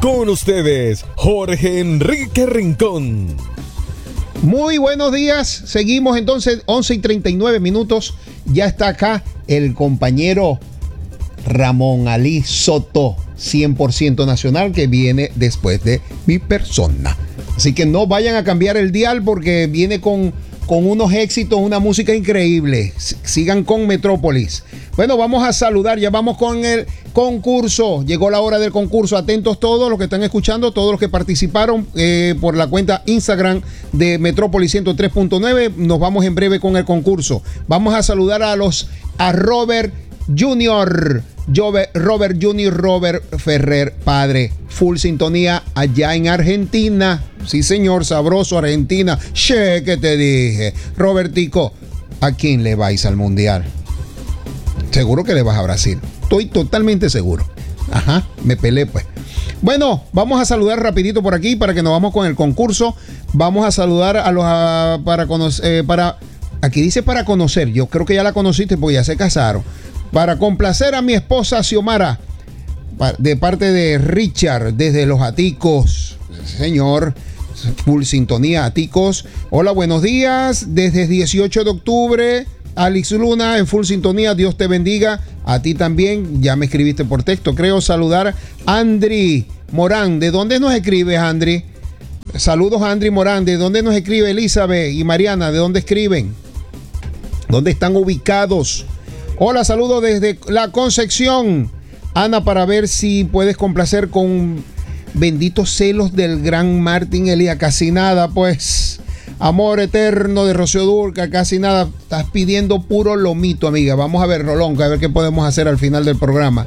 Con ustedes, Jorge Enrique Rincón. Muy buenos días. Seguimos entonces, 11:39. Ya está acá el compañero Ramón Ali Soto, 100% nacional, que viene después de mi persona. Así que no vayan a cambiar el dial porque viene con unos éxitos, una música increíble. Sigan con Metrópolis. Bueno, vamos a saludar, ya vamos con el concurso. Llegó la hora del concurso. Atentos todos los que están escuchando, todos los que participaron por la cuenta Instagram de Metrópolis 103.9. Nos vamos en breve con el concurso. Vamos a saludar a Robert Junior. Robert Junior, Robert Ferrer, padre. Full sintonía allá en Argentina. Sí, señor, sabroso Argentina. Che, que te dije. Robertico, ¿a quién le vais al mundial? Seguro que le vas a Brasil. Estoy totalmente seguro. Ajá, me peleé pues. Bueno, vamos a saludar rapidito por aquí para que nos vamos con el concurso. Vamos a saludar a los para conocer, aquí dice para conocer. Yo creo que ya la conociste porque ya se casaron. Para complacer a mi esposa Xiomara, de parte de Richard, desde Los Aticos. Señor, full sintonía, Aticos. Hola, buenos días. Desde 18 de octubre, Alex Luna, en full sintonía. Dios te bendiga. A ti también, ya me escribiste por texto, creo. Saludar a Andri Morán. ¿De dónde nos escribes, Andri? Saludos a Andri Morán. ¿De dónde nos escribe Elizabeth y Mariana? ¿De dónde escriben? ¿Dónde están ubicados? Hola, saludos desde La Concepción. Ana, para ver si puedes complacer con Benditos Celos del gran Martín Elías. Casi nada, pues. Amor Eterno de Rocío Dúrcal, casi nada. Estás pidiendo puro lomito, amiga. Vamos a ver, Rolón, a ver qué podemos hacer al final del programa.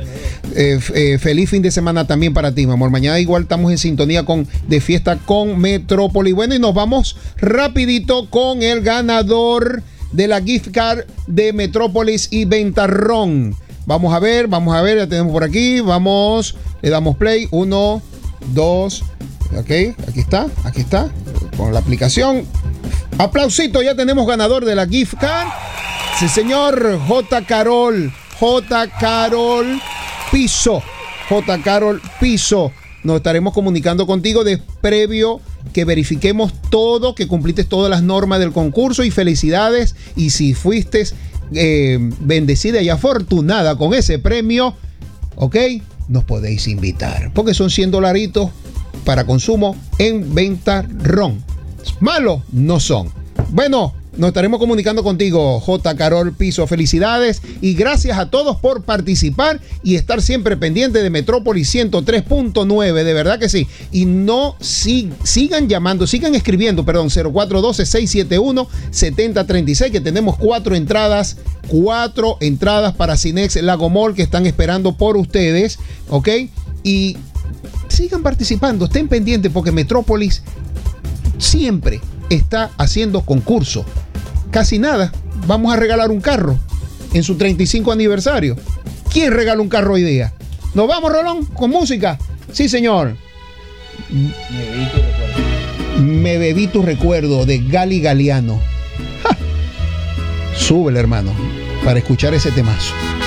Feliz fin de semana también para ti, mi amor. Mañana igual estamos en sintonía de fiesta con Metrópoli. Bueno, y nos vamos rapidito con el ganador de la gift card de Metrópolis y Ventarrón. Vamos a ver, ya tenemos por aquí. Vamos, le damos play. 1, 2, ok, aquí está, con la aplicación. Aplausito, ya tenemos ganador de la gift card. Sí, señor, J. Carol Piso. Nos estaremos comunicando contigo previo que verifiquemos todo, que cumpliste todas las normas del concurso, y felicidades. Y si fuiste bendecida y afortunada con ese premio, ok, nos podéis invitar, porque son $100 para consumo en Ventarrón. Malo no son. Bueno, nos estaremos comunicando contigo, J. Carol Piso. Felicidades y gracias a todos por participar y estar siempre pendiente de Metrópolis 103.9, de verdad que sí. Y no sigan llamando, sigan escribiendo, 0412-671-7036, que tenemos 4 entradas para Cinex Lago Mall que están esperando por ustedes, ¿ok? Y sigan participando, estén pendientes porque Metrópolis siempre está haciendo concurso. Casi nada, vamos a regalar un carro en su 35 aniversario. ¿Quién regala un carro hoy día? ¿Nos vamos, Rolón, con música? Sí, señor. Me bebí tu recuerdo de Gali Galiano. ¡Ja! Súbele, hermano, para escuchar ese temazo.